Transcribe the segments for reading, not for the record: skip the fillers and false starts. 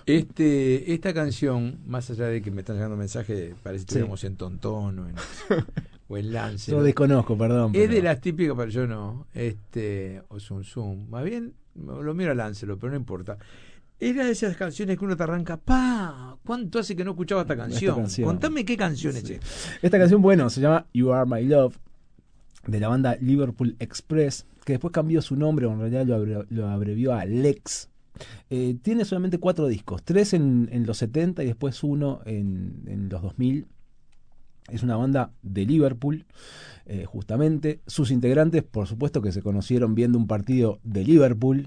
Esta canción, más allá de que me están llegando mensajes, parece que estuviéramos en Tontón o en Lance. Yo desconozco, perdón. Es de las típicas, pero yo no. O Zum Zum. Más bien, lo miro a Lancelo, pero no importa. Era de esas canciones que uno te arranca, ¡pa! ¿Cuánto hace que no escuchaba esta canción? Contame qué canción es esta. Esta canción, bueno, se llama You Are My Love, de la banda Liverpool Express, que después cambió su nombre, o en realidad lo abrevió a Lex. Tiene solamente 4 discos, 3 en los 70 y después uno en los 2000. Es una banda de Liverpool, justamente. Sus integrantes, por supuesto, que se conocieron viendo un partido de Liverpool.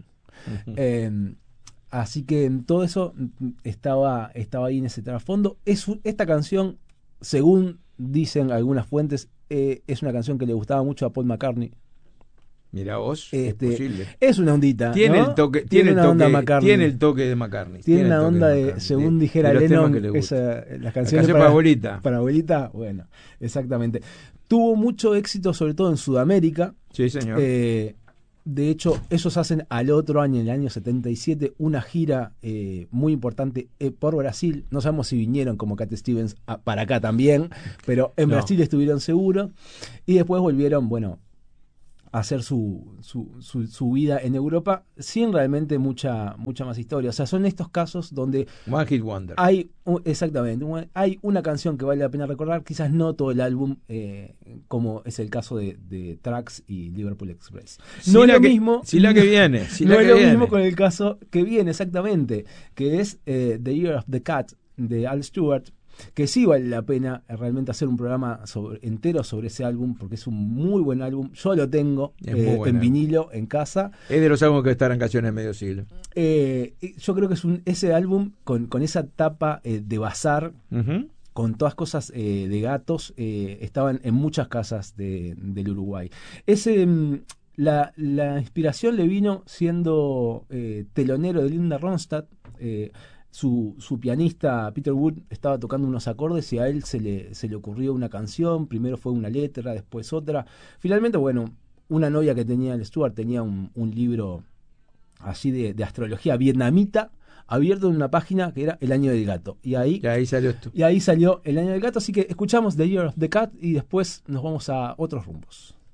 Así que todo eso estaba ahí en ese trasfondo. Esta canción, según dicen algunas fuentes, es una canción que le gustaba mucho a Paul McCartney. Mirá vos, es posible. Es una ondita, tiene, ¿no? el toque, tiene el toque, McCartney. Tiene el toque de McCartney. Tiene una onda de, según dijera Lennon, las canciones para abuelita. Para abuelita, bueno, exactamente. Tuvo mucho éxito, sobre todo en Sudamérica. Sí, señor. De hecho, ellos hacen al otro año, en el año 77, una gira muy importante por Brasil. No sabemos si vinieron como Cat Stevens para acá también, pero en Brasil estuvieron seguros. Y después volvieron, bueno, a hacer su vida en Europa sin realmente mucha más historia. O sea, son estos casos donde One Hit Wonder. Hay una canción que vale la pena recordar, quizás no todo el álbum, como es el caso de Trax y Liverpool Express. No es lo mismo. La que viene. No es lo mismo con el caso que viene, exactamente, que es The Year of the Cat de Al Stewart, que sí vale la pena realmente hacer un programa entero sobre ese álbum, porque es un muy buen álbum. Yo lo tengo en vinilo en casa. Es de los álbumes que estarán canciones de medio siglo. Yo creo que es ese álbum con esa tapa de bazar, con todas cosas de gatos, estaban en muchas casas del Uruguay. La inspiración le vino siendo telonero de Linda Ronstadt. Su pianista Peter Wood estaba tocando unos acordes y a él se le ocurrió una canción. Primero fue una letra, después otra. Finalmente, bueno, una novia que tenía el Stewart tenía un libro así de astrología vietnamita, abierto en una página que era El Año del Gato. Y ahí salió esto. Y ahí salió El Año del Gato. Así que escuchamos The Year of the Cat y después nos vamos a otros rumbos.